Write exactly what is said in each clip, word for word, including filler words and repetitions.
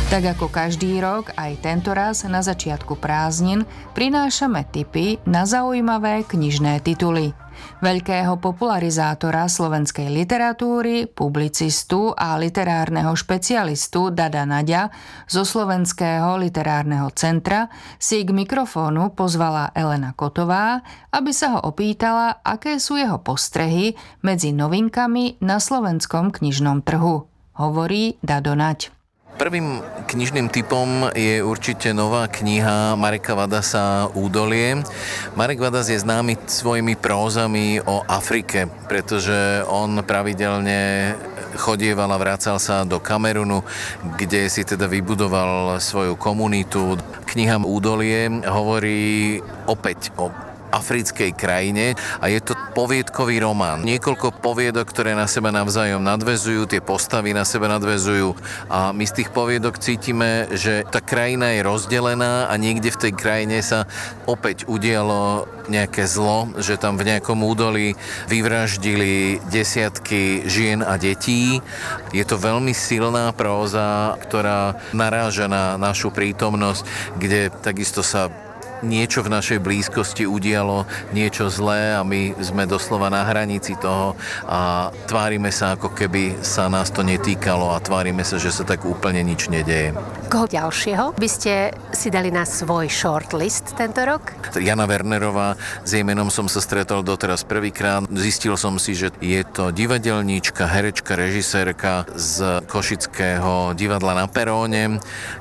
Tak ako každý rok, aj tento raz na začiatku prázdnin prinášame tipy na zaujímavé knižné tituly. Veľkého popularizátora slovenskej literatúry, publicistu a literárneho špecialistu Dada Naďa zo Slovenského literárneho centra si k mikrofónu pozvala Elena Kotová, aby sa ho opýtala, aké sú jeho postrehy medzi novinkami na slovenskom knižnom trhu. Hovorí Dado Naď. Prvým knižným typom je určite nová kniha Mareka Vadasa Údolie. Marek Vadas je známy svojimi prózami o Afrike, pretože on pravidelne chodieval a vracal sa do Kamerunu, kde si teda vybudoval svoju komunitu. Kniha Údolie hovorí opäť o africkej krajine a je to poviedkový román. Niekoľko poviedok, ktoré na seba navzájom nadväzujú, tie postavy na seba nadväzujú a my z tých poviedok cítime, že tá krajina je rozdelená a niekde v tej krajine sa opäť udialo nejaké zlo, že tam v nejakom údolí vyvraždili desiatky žien a detí. Je to veľmi silná próza, ktorá naráža na našu prítomnosť, kde takisto sa niečo v našej blízkosti udialo, niečo zlé a my sme doslova na hranici toho a tvárime sa, ako keby sa nás to netýkalo a tvárime sa, že sa tak úplne nič nedeje. Koho ďalšieho by ste si dali na svoj shortlist tento rok? Jana Wernerová, s jej menom som sa stretol doteraz prvýkrát. Zistil som si, že je to divadelníčka, herečka, režisérka z Košického divadla Na peróne.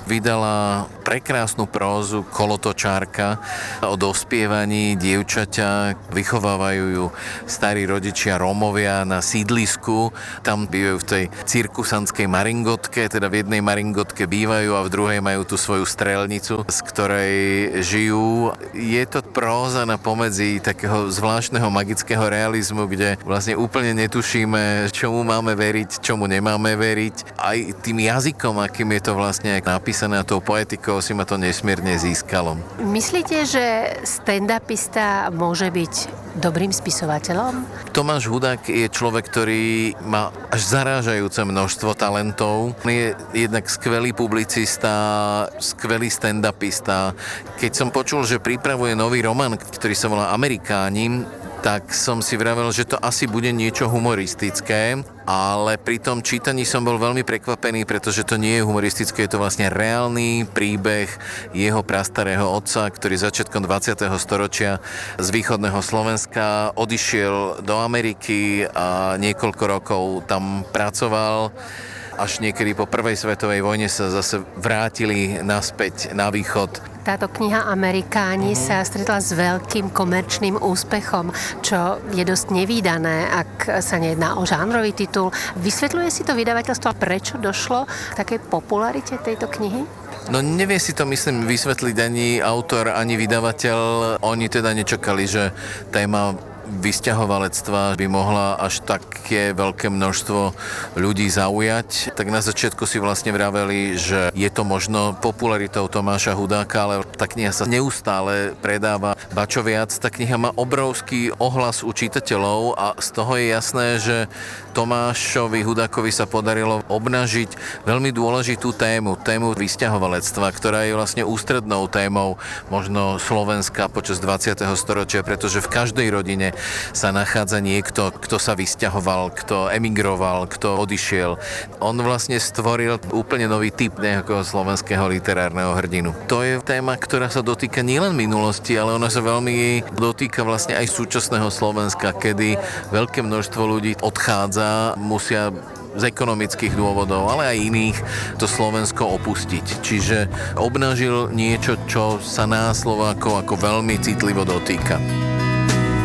Vydala prekrásnu prózu Kolotočárka o dospievaní dievčaťa. Vychovávajú ju starí rodičia Rómovia na sídlisku. Tam bývajú v tej cirkusanskej maringotke, teda v jednej maringotke bývajú a v druhej majú tú svoju strelnicu, z ktorej žijú. Je to próza na pomedzi takého zvláštneho magického realizmu, kde vlastne úplne netušíme, čomu máme veriť, čomu nemáme veriť. Aj tým jazykom, akým je to vlastne napísané a tou poetikou si ma to nesmierne získalo. Myslíte, že stand-upista môže byť dobrým spisovateľom? Tomáš Hudák je človek, ktorý má až zarážajúce množstvo talentov. Je jednak skvelý publicista, skvelý stand-upista. Keď som počul, že pripravuje nový román, ktorý sa volá Amerikáni, tak som si vravel, že to asi bude niečo humoristické, ale pri tom čítaní som bol veľmi prekvapený, pretože to nie je humoristické, je to vlastne reálny príbeh jeho prastarého otca, ktorý začiatkom dvadsiateho storočia z východného Slovenska odišiel do Ameriky a niekoľko rokov tam pracoval. Až niekedy po prvej svetovej vojne sa zase vrátili naspäť na východ. Táto kniha Amerikáni sa stretla s veľkým komerčným úspechom, čo je dosť nevídané, ak sa nejedná o žánrový titul. Vysvetľuje si to vydavateľstvo, prečo došlo k takej popularite tejto knihy? No nevie si to, myslím, vysvetliť ani autor, ani vydavateľ. Oni teda nečakali, že téma vysťahovalectva by mohla až také veľké množstvo ľudí zaujať. Tak na začiatku si vlastne vraveli, že je to možno popularitou Tomáša Hudáka, ale tá kniha sa neustále predáva. Ba čo viac, tá kniha má obrovský ohlas u čitateľov a z toho je jasné, že Tomášovi Hudákovi sa podarilo obnažiť veľmi dôležitú tému, tému vysťahovalectva, ktorá je vlastne ústrednou témou možno Slovenska počas dvadsiateho storočia, pretože v každej rodine sa nachádza niekto, kto sa vysťahoval, kto emigroval, kto odišiel. On vlastne stvoril úplne nový typ nejakého slovenského literárneho hrdinu. To je téma, ktorá sa dotýka nielen minulosti, ale ona sa veľmi dotýka vlastne aj súčasného Slovenska, kedy veľké množstvo ľudí odchádza, musia z ekonomických dôvodov, ale aj iných to Slovensko opustiť. Čiže obnažil niečo, čo sa nás Slovákov ako veľmi citlivo dotýka.